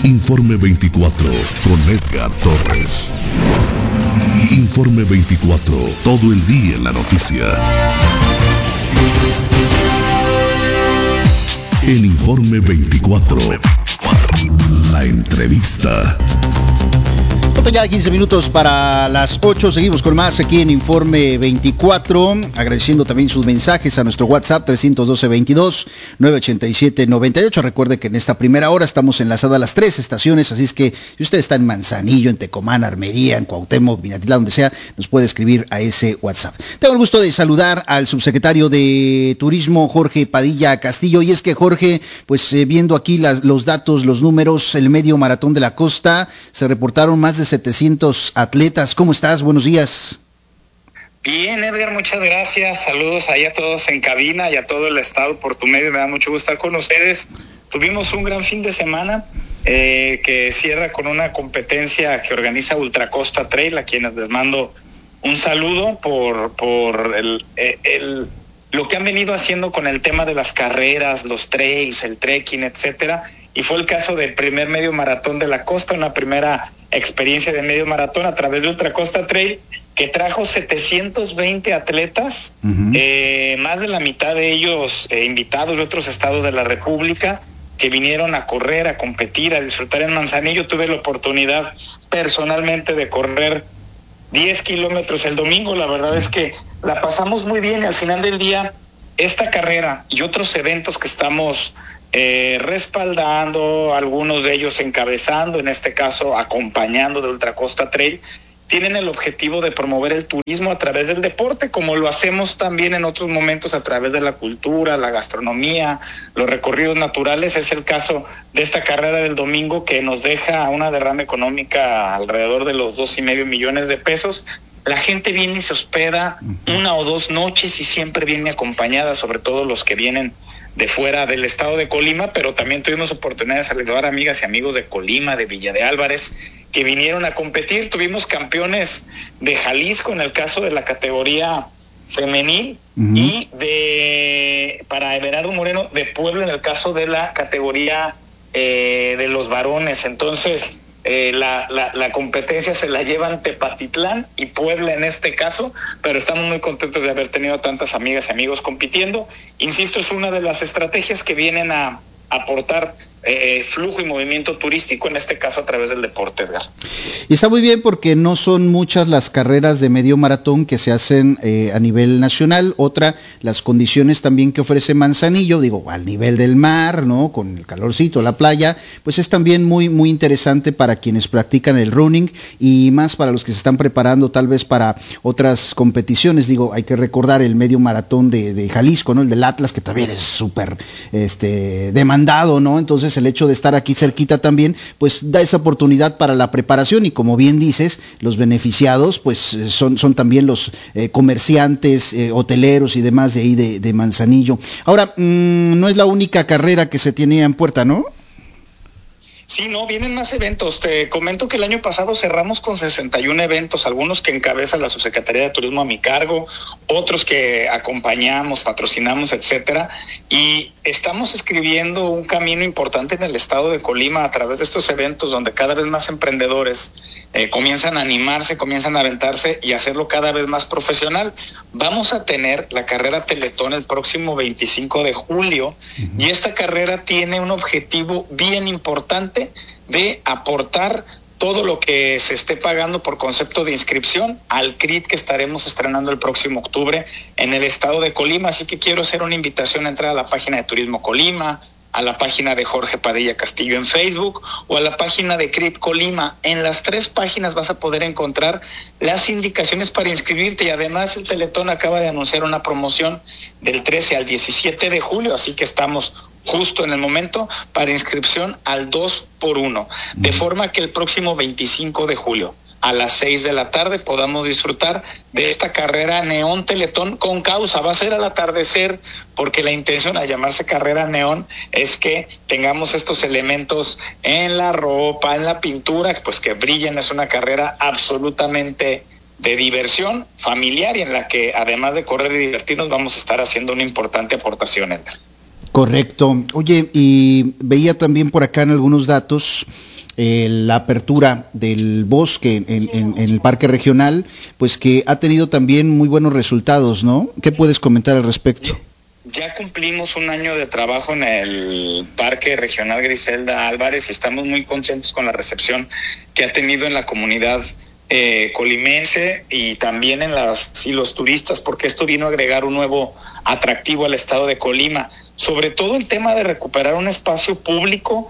Informe 24 con Edgar Torres. Informe 24, todo el día en la noticia. En Informe 24, la entrevista. Ya 15 minutos para las 8, seguimos con más aquí en Informe 24, agradeciendo también sus mensajes a nuestro WhatsApp 312-22-987-98. Recuerde que en esta primera hora estamos enlazados a las 3 estaciones, así es que si usted está en Manzanillo, en Tecomán, Armería, en Cuauhtémoc, Minatitlán, donde sea, nos puede escribir a ese WhatsApp. Tengo el gusto de saludar al subsecretario de Turismo, Jorge Padilla Castillo, y es que Jorge, pues viendo aquí los datos, los números, el medio maratón de la costa, se reportaron más de 700 atletas. ¿Cómo estás? Buenos días. Bien, Edgar, muchas gracias. Saludos ahí a todos en cabina y a todo el estado por tu medio. Me da mucho gusto estar con ustedes. Tuvimos un gran fin de semana que cierra con una competencia que organiza Ultracosta Trail, a quienes les mando un saludo por lo que han venido haciendo con el tema de las carreras, los trails, el trekking, etcétera. Y fue el caso del primer medio maratón de la costa, una primera experiencia de medio maratón a través de Ultracosta Trail, que trajo 720 atletas, más de la mitad de ellos invitados de otros estados de la República, que vinieron a correr, a competir, a disfrutar en Manzanillo. Tuve la oportunidad personalmente de correr 10 kilómetros el domingo. La verdad es que la pasamos muy bien y al final del día esta carrera y otros eventos que estamos respaldando, algunos de ellos encabezando, en este caso acompañando de Ultracosta Trail, tienen el objetivo de promover el turismo a través del deporte, como lo hacemos también en otros momentos a través de la cultura, la gastronomía, los recorridos naturales. Es el caso de esta carrera del domingo, que nos deja una derrama económica alrededor de los 2.5 millones de pesos. La gente viene y se hospeda 1 o 2 noches y siempre viene acompañada, sobre todo los que vienen de fuera del estado de Colima, pero también tuvimos oportunidad de saludar a amigas y amigos de Colima, de Villa de Álvarez, que vinieron a competir. Tuvimos campeones de Jalisco en el caso de la categoría femenil y para Everardo Moreno de Puebla en el caso de la categoría de los varones. Entonces la competencia se la llevan Tepatitlán y Puebla en este caso, pero estamos muy contentos de haber tenido tantas amigas y amigos compitiendo. Insisto, es una de las estrategias que vienen a aportar flujo y movimiento turístico, en este caso a través del deporte, Edgar. Y está muy bien porque no son muchas las carreras de medio maratón que se hacen a nivel nacional. Otra, las condiciones también que ofrece Manzanillo, digo, al nivel del mar, ¿no? Con el calorcito, la playa, pues es también muy, muy interesante para quienes practican el running y más para los que se están preparando tal vez para otras competiciones. Digo, hay que recordar el medio maratón de Jalisco, ¿no? El del Atlas, que también es súper demandado, ¿no? Entonces el hecho de estar aquí cerquita también, pues da esa oportunidad para la preparación y como bien dices, los beneficiados pues son también los comerciantes, hoteleros y demás de ahí de Manzanillo. Ahora, no es la única carrera que se tiene en puerta, ¿no? Sí, no, vienen más eventos. Te comento que el año pasado cerramos con 61 eventos, algunos que encabeza la Subsecretaría de Turismo a mi cargo, otros que acompañamos, patrocinamos, etcétera. Y estamos escribiendo un camino importante en el estado de Colima a través de estos eventos donde cada vez más emprendedores comienzan a animarse, comienzan a aventarse y hacerlo cada vez más profesional. Vamos a tener la carrera Teletón el próximo 25 de julio y esta carrera tiene un objetivo bien importante de aportar todo lo que se esté pagando por concepto de inscripción al CRIT que estaremos estrenando el próximo octubre en el estado de Colima. Así que quiero hacer una invitación a entrar a la página de Turismo Colima, a la página de Jorge Padilla Castillo en Facebook o a la página de CRIT Colima. En las 3 páginas vas a poder encontrar las indicaciones para inscribirte y además el Teletón acaba de anunciar una promoción del 13 al 17 de julio, así que estamos justo en el momento para inscripción al 2x1, de forma que el próximo 25 de julio a las 6 de la tarde podamos disfrutar de esta carrera Neón Teletón con causa. Va a ser al atardecer porque la intención al llamarse carrera Neón es que tengamos estos elementos en la ropa, en la pintura, pues que brillen. Es una carrera absolutamente de diversión familiar y en la que además de correr y divertirnos vamos a estar haciendo una importante aportación, Edgar. Correcto. Oye, y veía también por acá en algunos datos la apertura del bosque en el parque regional, pues que ha tenido también muy buenos resultados, ¿no? ¿Qué puedes comentar al respecto? Ya cumplimos un año de trabajo en el Parque Regional Griselda Álvarez y estamos muy contentos con la recepción que ha tenido en la comunidad colimense y también en los turistas, porque esto vino a agregar un nuevo atractivo al estado de Colima. Sobre todo el tema de recuperar un espacio público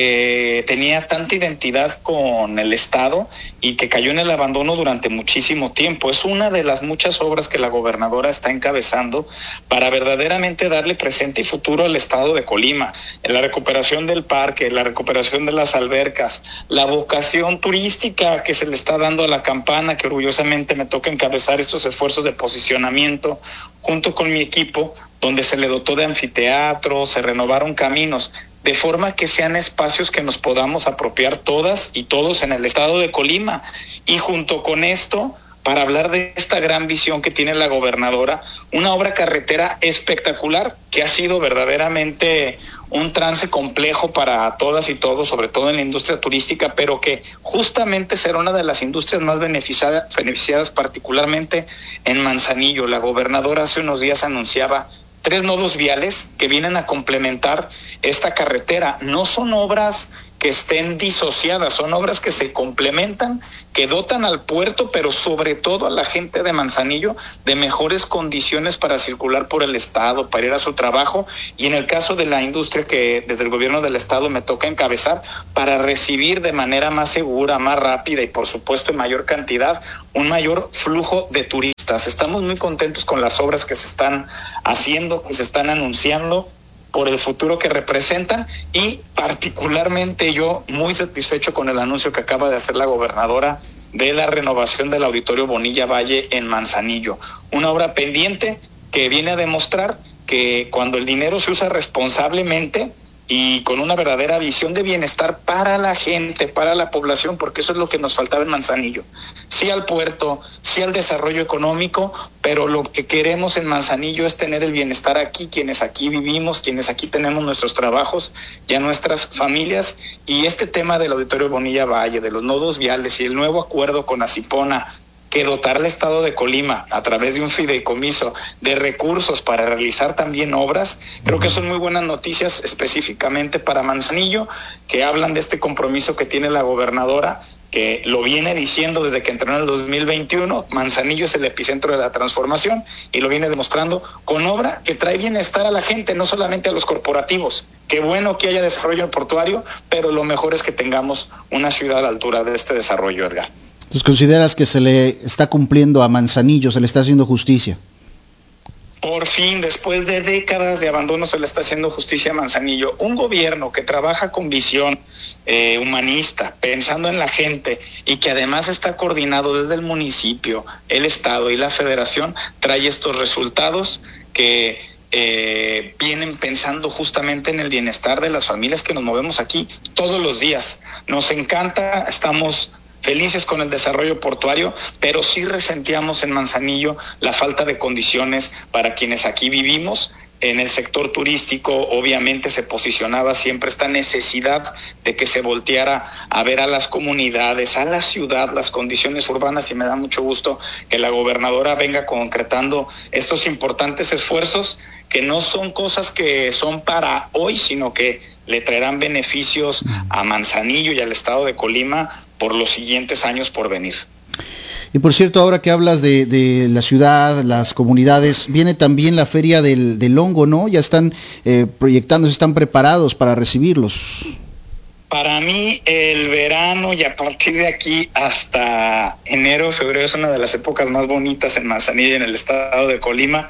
que tenía tanta identidad con el Estado y que cayó en el abandono durante muchísimo tiempo. Es una de las muchas obras que la gobernadora está encabezando para verdaderamente darle presente y futuro al Estado de Colima. La recuperación del parque, la recuperación de las albercas, la vocación turística que se le está dando a la campana, que orgullosamente me toca encabezar estos esfuerzos de posicionamiento junto con mi equipo, donde se le dotó de anfiteatro, se renovaron caminos, de forma que sean espacios que nos podamos apropiar todas y todos en el estado de Colima. Y junto con esto, para hablar de esta gran visión que tiene la gobernadora, una obra carretera espectacular que ha sido verdaderamente un trance complejo para todas y todos, sobre todo en la industria turística, pero que justamente será una de las industrias más beneficiadas particularmente en Manzanillo. La gobernadora hace unos días anunciaba 3 nodos viales que vienen a complementar esta carretera. No son obras que estén disociadas, son obras que se complementan, que dotan al puerto, pero sobre todo a la gente de Manzanillo de mejores condiciones para circular por el estado, para ir a su trabajo, y en el caso de la industria que desde el gobierno del estado me toca encabezar, para recibir de manera más segura, más rápida y por supuesto en mayor cantidad, un mayor flujo de turistas. Estamos muy contentos con las obras que se están haciendo, que se están anunciando, por el futuro que representan, y particularmente yo muy satisfecho con el anuncio que acaba de hacer la gobernadora de la renovación del Auditorio Bonilla Valle en Manzanillo, una obra pendiente que viene a demostrar que cuando el dinero se usa responsablemente y con una verdadera visión de bienestar para la gente, para la población, porque eso es lo que nos faltaba en Manzanillo. Sí al puerto, sí al desarrollo económico, pero lo que queremos en Manzanillo es tener el bienestar aquí, quienes aquí vivimos, quienes aquí tenemos nuestros trabajos y a nuestras familias. Y este tema del Auditorio Bonilla Valle, de los nodos viales y el nuevo acuerdo con Acipona, que dotar al estado de Colima a través de un fideicomiso de recursos para realizar también obras, creo que son muy buenas noticias específicamente para Manzanillo, que hablan de este compromiso que tiene la gobernadora, que lo viene diciendo desde que entró en el 2021, Manzanillo es el epicentro de la transformación y lo viene demostrando con obra que trae bienestar a la gente, no solamente a los corporativos. Qué bueno que haya desarrollo portuario, pero lo mejor es que tengamos una ciudad a la altura de este desarrollo, Edgar. ¿Entonces consideras que se le está cumpliendo a Manzanillo, se le está haciendo justicia? Por fin, después de décadas de abandono, se le está haciendo justicia a Manzanillo. Un gobierno que trabaja con visión humanista, pensando en la gente y que además está coordinado desde el municipio, el estado y la federación, trae estos resultados que vienen pensando justamente en el bienestar de las familias que nos movemos aquí todos los días. Nos encanta, estamos felices con el desarrollo portuario, pero sí resentíamos en Manzanillo la falta de condiciones para quienes aquí vivimos. En el sector turístico obviamente se posicionaba siempre esta necesidad de que se volteara a ver a las comunidades, a la ciudad, las condiciones urbanas, y me da mucho gusto que la gobernadora venga concretando estos importantes esfuerzos, que no son cosas que son para hoy, sino que le traerán beneficios a Manzanillo y al estado de Colima por los siguientes años por venir. Y por cierto, ahora que hablas de la ciudad, las comunidades, viene también la feria del hongo, ¿no? Ya están proyectándose, están preparados para recibirlos. Para mí el verano y a partir de aquí hasta enero, febrero es una de las épocas más bonitas en Manzanillo y en el estado de Colima.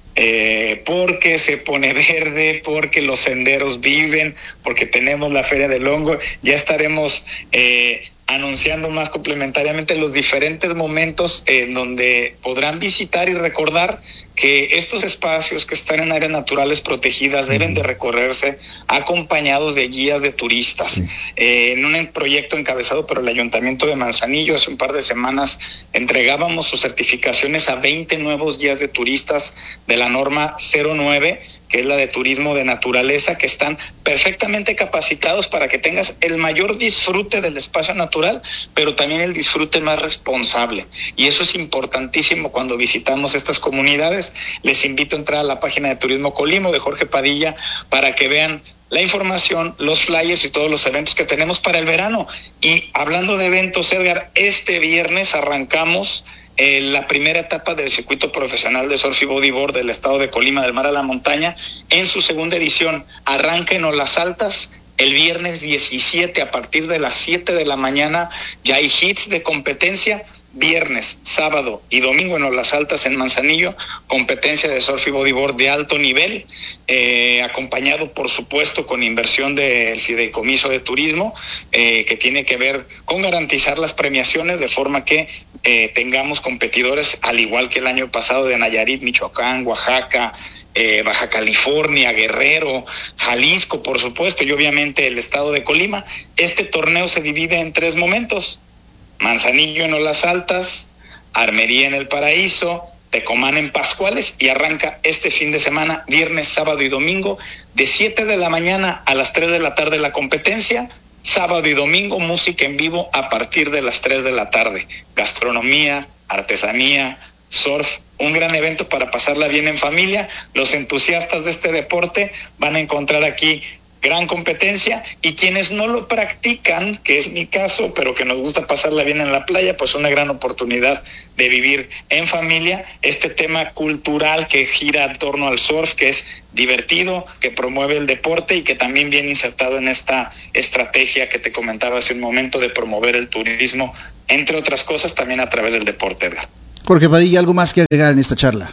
Porque se pone verde, porque los senderos viven, porque tenemos la Feria del Hongo. Ya estaremos anunciando más complementariamente los diferentes momentos en donde podrán visitar y recordar que estos espacios que están en áreas naturales protegidas deben de recorrerse acompañados de guías de turistas. Sí. En un proyecto encabezado por el Ayuntamiento de Manzanillo, hace un par de semanas entregábamos sus certificaciones a 20 nuevos guías de turistas de la norma 09, que es la de turismo de naturaleza, que están perfectamente capacitados para que tengas el mayor disfrute del espacio natural, pero también el disfrute más responsable. Y eso es importantísimo cuando visitamos estas comunidades. Les invito a entrar a la página de Turismo Colima de Jorge Padilla para que vean la información, los flyers y todos los eventos que tenemos para el verano. Y hablando de eventos, Edgar, este viernes arrancamos la primera etapa del circuito profesional de surf y bodyboard del estado de Colima, del mar a la montaña, en su segunda edición. Arranca en Olas Altas el viernes 17 a partir de las 7 de la mañana. Ya hay hits de competencia. Viernes, sábado y domingo en Olas Altas, en Manzanillo, competencia de surf y bodyboard de alto nivel, acompañado por supuesto con inversión del Fideicomiso de Turismo, que tiene que ver con garantizar las premiaciones de forma que tengamos competidores al igual que el año pasado de Nayarit, Michoacán, Oaxaca, Baja California, Guerrero, Jalisco, por supuesto, y obviamente el estado de Colima. Este torneo se divide en 3 momentos: Manzanillo en Olas Altas, Armería en El Paraíso, Tecomán en Pascuales, y arranca este fin de semana, viernes, sábado y domingo, de 7 de la mañana a las 3 de la tarde la competencia. Sábado y domingo, música en vivo a partir de las 3 de la tarde. Gastronomía, artesanía, surf, un gran evento para pasarla bien en familia. Los entusiastas de este deporte van a encontrar aquí gran competencia, y quienes no lo practican, que es mi caso, pero que nos gusta pasarla bien en la playa, pues una gran oportunidad de vivir en familia este tema cultural que gira en torno al surf, que es divertido, que promueve el deporte y que también viene insertado en esta estrategia que te comentaba hace un momento de promover el turismo, entre otras cosas, también a través del deporte, Edgar. Jorge Padilla, ¿algo más que agregar en esta charla?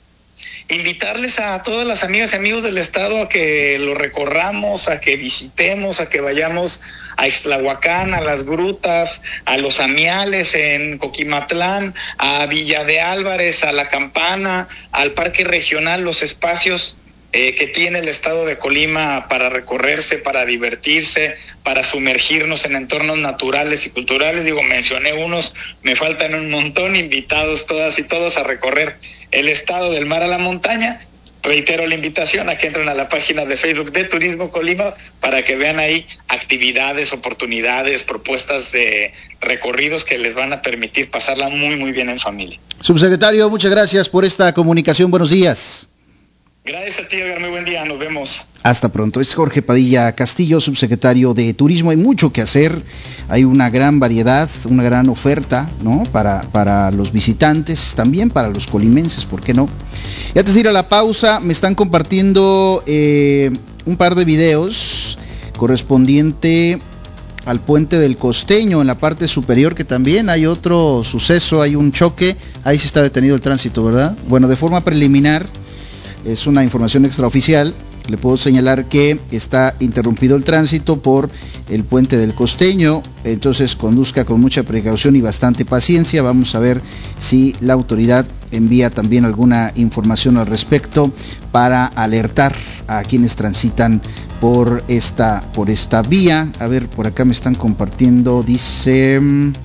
Invitarles a todas las amigas y amigos del estado a que lo recorramos, a que visitemos, a que vayamos a Ixtlahuacán, a las grutas, a los Amiales en Coquimatlán, a Villa de Álvarez, a La Campana, al Parque Regional, los espacios que tiene el estado de Colima para recorrerse, para divertirse, para sumergirnos en entornos naturales y culturales. Digo, mencioné unos, me faltan un montón. Invitados todas y todos a recorrer el estado del mar a la montaña. Reitero la invitación a que entren a la página de Facebook de Turismo Colima para que vean ahí actividades, oportunidades, propuestas de recorridos que les van a permitir pasarla muy, muy bien en familia. Subsecretario, muchas gracias por esta comunicación. Buenos días. Gracias a ti, Edgar. Muy buen día. Nos vemos. Hasta pronto. Es Jorge Padilla Castillo, subsecretario de Turismo. Hay mucho que hacer. Hay una gran variedad, una gran oferta, ¿no? Para los visitantes, también para los colimenses, ¿por qué no? Y antes de ir a la pausa, me están compartiendo un par de videos correspondiente al puente del Costeño en la parte superior, que también hay otro suceso, hay un choque. Ahí sí está detenido el tránsito, ¿verdad? Bueno, de forma preliminar, es una información extraoficial, le puedo señalar que está interrumpido el tránsito por el puente del Costeño, entonces conduzca con mucha precaución y bastante paciencia. Vamos a ver si la autoridad envía también alguna información al respecto para alertar a quienes transitan por esta vía. A ver, por acá me están compartiendo, dice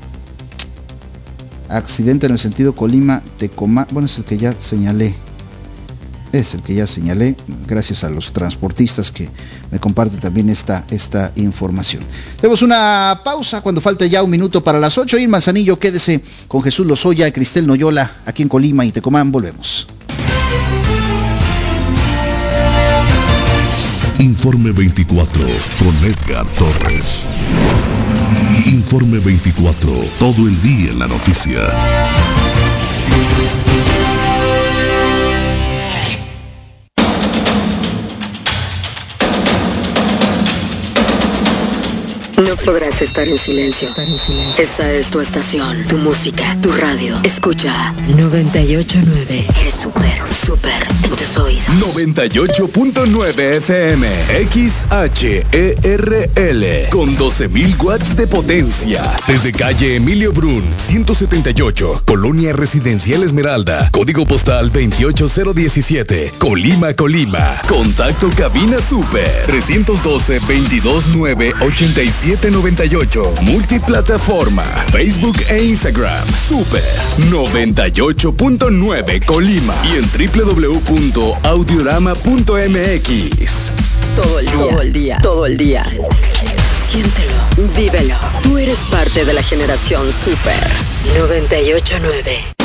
accidente en el sentido Colima-Tecomán, bueno, es el que ya señalé. Gracias a los transportistas que me comparten también esta información. Tenemos una pausa cuando falte ya un minuto para las 8, y en Manzanillo quédese con Jesús Lozoya y Cristel Noyola, aquí en Colima y Tecomán. Volvemos. Informe 24 con Edgar Torres. Informe 24, todo el día en la noticia. No podrás estar en silencio. Esta es tu estación, tu música, tu radio. Escucha 98.9. Eres súper en tus oídos. 98.9 FM XHERL XL con 12,000 watts de potencia. Desde calle Emilio Brun, 178, Colonia Residencial Esmeralda, código postal 28017, Colima, Colima. Contacto cabina super 312-229-8798. Multiplataforma, Facebook e Instagram. Super 98.9 Colima y en www.audiorama.mx. Todo el día. Siéntelo, vívelo. Tú eres parte de la generación Super 98.9.